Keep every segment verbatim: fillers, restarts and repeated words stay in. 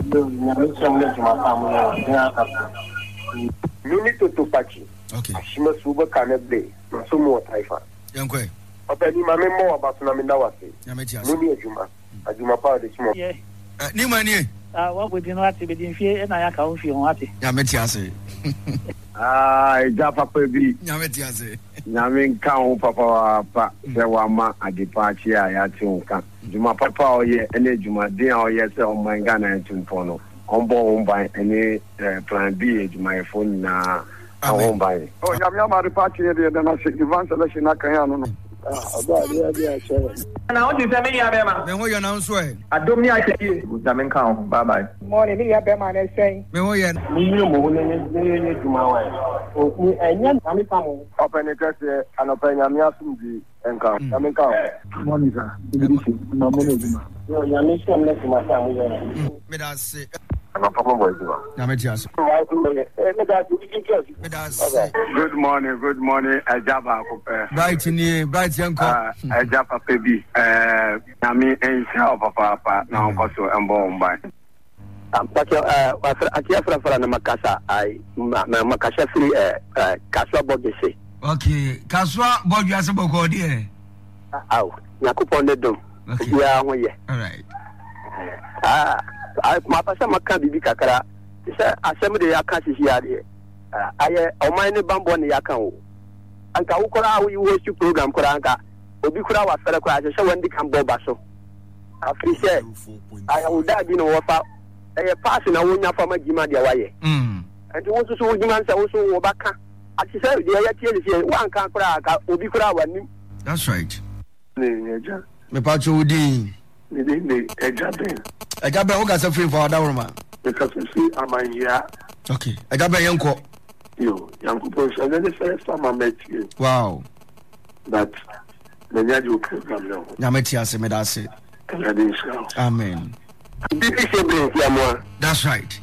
Minute to Pachi. Okay. She must over Canable. So more Taifa. Young Quay. Open my memoir about Naminawasi. Yametias. Muni Juma. Ajuma Power this morning. Yeah. New money. Ah, what would you know what to be in fear and I account for you? Yametias. Ah, Japa Pebi. Yametias. Yamin Cow Papa, Sewama, a departure, Yatunka. Juma Papa, or ye, any Juma, dear, or yes, on my Ghana and Tumpono. On board by any plan B, my phone now. Home by. Oh, Yamama departure, then I said, the one selection I can. Ah, yeah, yeah, sure. And I want to tell me, Abema. Then what you announce way? I don't need to see Jamin Count. Bye bye. Morning, me Abema is saying. Me what you? Me to my wife. Oh, and yan, I'm coming. Open a dress and open a miasum and come. Yamin Count. Morning, sir. No money. No, Yamin, I'm left to my family. Me that say. No problem with you. Yametias. Good morning, good morning, Ajaba. Bright in here, bright young uh Ajaba baby. Uh Nami and Shao Papa, now also and born by. Um, but uh, I can't for Makasa. I Makasa free uh, Kaswa Bogese. Okay, Kaswa Bogas Boko, dear. Oh, Nakupon the Dome. Yeah, all right. Ah. I my person can be kakara. Say assembly akasi here. I o mine bambo ne yakan o. Anka ukora we host program kora anka obi kura wa fere kora se when di kan boba so. Afri say I would have been over e pass na wonya fama gima dia waye. Mm. Enti wo so so gima nsa wo so wo baka. Ati say dia ya tie se wan kan kora aka obi kura wa nim. That's right. Ne nja. Me pacho udi. Ne ne ejabe. Ejabe o ga se free for that woman. Because you see amanya. Okay. Ejabe yanko. Yo, yanko post and then the first time I met you. Wow. That the new program now. Yametias me that say. Amen. That's right.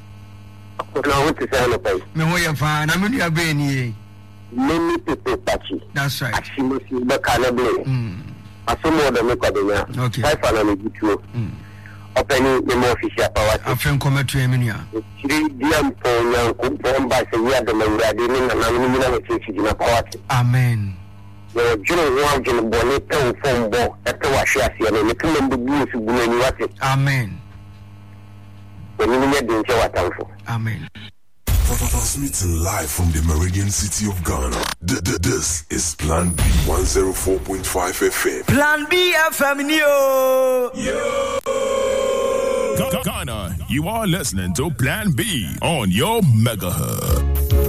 Me ho ya fa na me nua be ni. Many people touchy. That's right. Actually, the calibre. Mm. Asomo de me kwabenya. Okay. Five and me gitu. Mm. Opening the more official power. Afren come to me nua. Three diam po nyan ko bomba se ya de manga de ni na na ni na we na power. Amen. Yo juro wa juro boni pe o fombo e pe wa hwe ase na me kuma mbu bu su bu ni wate. Amen. Oni ni de nche watanfo. Amen. Transmitting live from the Meridian City of Ghana. D- d- this is Plan B one oh four point five F M. Plan B F M, yo! Yo! Ghana, you are listening to Plan B on your Mega Hub.